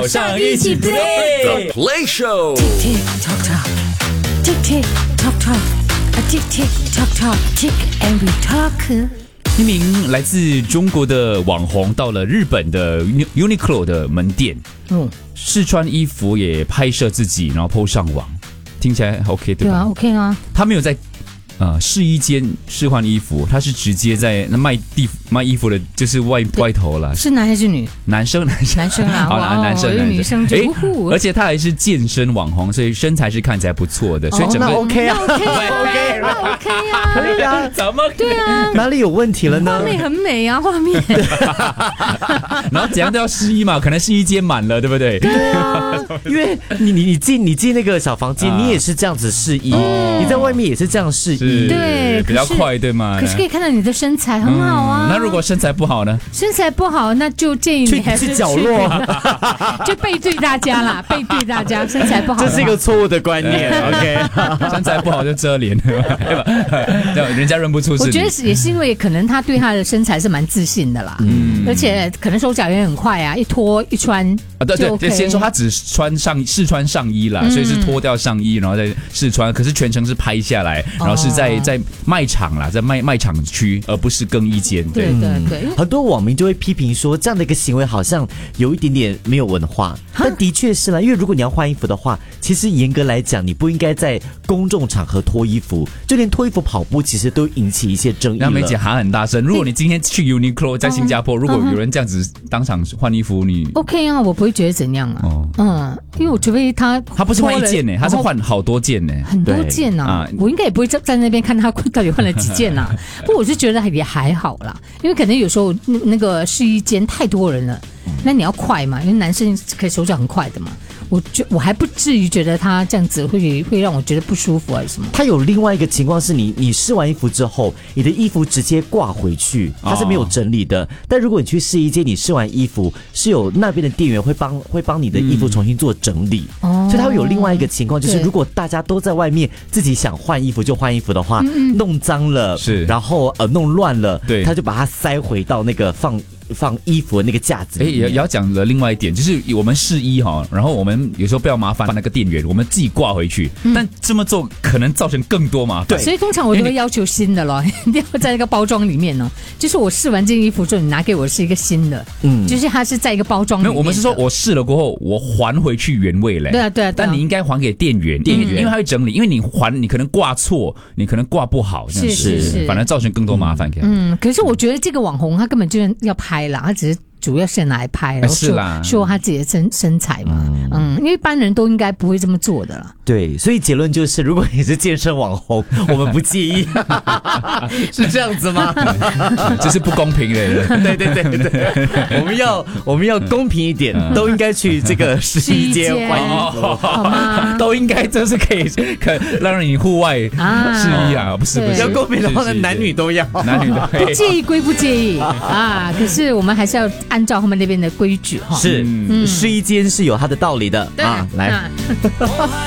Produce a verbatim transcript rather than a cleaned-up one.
早上一起 play The Play Show。 Tick tock tock, tick tick tock tock, a tick tick tock tock, tick and we talk。 一名来自中国的网红到了日本的 Uniqlo 的门店，嗯，试穿衣服也拍摄自己，然后 po 上网，听起来 OK 对吧？ 对啊 ，OK 啊。 他没有在呃试衣间试换衣服，他是直接在那卖地卖衣服的，就是外外头了。 是男还是女？ 男生，男生， 男生啊， 好啦，男生，男生， 女生就诶而且他还是健身网红，所以身材是看起来不错的，所以整个、 那 OK 啊 OK 啊 OK 啊， 可以啊， 怎么对啊， 哪里有问题了呢？ 画面很美啊，画面。 然后怎样都要试衣嘛，可能试衣间满了，对不对？ 对啊， 因为你你你进你进那个小房间， 啊你也是这样子试衣，你在外面也是这样试衣， 对比较快，对吗？ 可是可以看到你的身材很好啊。 嗯、那如果身材不好呢？ 身材不好，那就建议你还是去角落， 就背对大家啦，背对大家，身材不好， 这是一个错误的观念。OK， 身材不好就遮脸，对吧？人家认不出是你。 我觉得也是因为可能他对他的身材是蛮自信的啦，嗯，而且可能手脚也很快啊，一脱一穿啊，对对， 就 OK 先说他只穿上试穿上衣啦，嗯、所以是脱掉上衣，然后再试穿，可是全程是拍下来，然后是在、哦、在卖场啦，在卖卖场区，而不是更衣间。 对对 对, 对、嗯， 很多网民就会批评说，这样的一个行为好像有一点点没有文化，但的确是啦，因为如果你要换衣服的话，其实严格来讲，你不应该在公众场合脱衣服，就连脱衣服跑步，其实都引起一些争议了。 然后梅姐喊很大声，如果你今天去 Uniqlo 在新加坡，如果有人这样子当场换衣服，你 OK 啊，我不会觉得怎样啊。哦、嗯，因为我除非他他不是换一件呢，他是换好多件呢， 很多件啊。啊我应该也不会在那边看他到底换了几件啊。不过我是觉得也还好啦，因为可能有时候那个试衣间太多人了，那你要快嘛，因为男生可以手脚很快的嘛。我觉我还不至于觉得他这样子会会让我觉得不舒服还是什么。 他有另外一个情况是你你试完衣服之后，你的衣服直接挂回去，它是没有整理的。哦、但如果你去试衣间，你试完衣服是有那边的店员会帮会帮你的衣服重新做整理，嗯、所以他会有另外一个情况，就是如果大家都在外面自己想换衣服就换衣服的话，嗯、弄脏了是， 然后呃弄乱了， 对， 他就把它塞回到那个放。放衣服的那个架子， 哎，也也要讲的另外一点，就是我们试衣哈，然后我们有时候不要麻烦那个店员，我们自己挂回去，嗯、但这么做可能造成更多麻烦。 对，所以通常我都会要求新的咯，一定要在那个包装里面呢。就是我试完这件衣服之后，你拿给我是一个新的，嗯，就是它是在一个包装里面。 没有，我们是说我试了过后，我还回去原位嘞。 对啊，对啊， 但你应该还给店员，店员，因为他会整理，因为你还你可能挂错，你可能挂不好， 是是是， 反而造成更多麻烦。 嗯，可是我觉得这个网红他根本就是要拍啦，他只是。主要是拿来拍，然后是啦， 说他自己的身身材嘛，嗯, 嗯，因为一般人都应该不会这么做的啦。 对，所以结论就是，如果你是健身网红，我们不介意，是这样子吗？ 这是不公平的。 对对对对，我们要我们要公平一点，嗯、都应该去这个试衣间换衣服， 好吗？ 都应该就是可以可让你户外试衣啊，不是不是， 要公平的话呢，男女都要， 男女都不介意归不介意啊？可是我们还是要按照他们那边的规矩哈。 是，嗯、试衣间是有它的道理的啊，来。